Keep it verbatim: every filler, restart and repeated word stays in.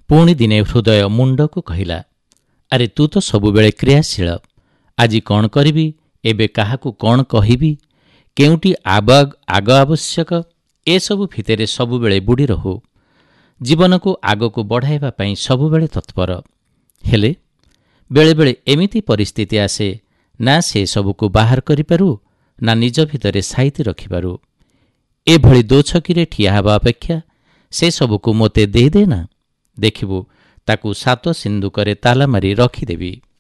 ପୁଣି ଦିନେ ହୃଦୟ ମୁଣ୍ଡକୁ କହିଲା, ଆରେ ତୁ ତ ସବୁବେଳେ କ୍ରିୟାଶୀଳ। ଆଜି କ'ଣ କରିବି, ଏବେ କାହାକୁ କ'ଣ କହିବି, କେଉଁଠି ଆଗ ଆଗ ଆବଶ୍ୟକ, ଏସବୁ ଭିତରେ ସବୁବେଳେ ବୁଡ଼ି ରହୁ। ଜୀବନକୁ ଆଗକୁ ବଢ଼ାଇବା ପାଇଁ ସବୁବେଳେ ତତ୍ପର। ହେଲେ ବେଳେବେଳେ ଏମିତି ପରିସ୍ଥିତି ଆସେ, ନା ସେ ସବୁକୁ ବାହାର କରିପାରୁ, ନା ନିଜ ଭିତରେ ସାଇତି ରଖିପାରୁ। ଏଭଳି ଦୋଛକିରେ ଠିଆ ହେବା ଅପେକ୍ଷା ସେ ସବୁକୁ ମୋତେ ଦେଇଦେ ନା, ଦେଖିବୁ ତାକୁ ସାତ ସିନ୍ଦୁକରେ ତାଲା ମାରି ରଖିଦେବି।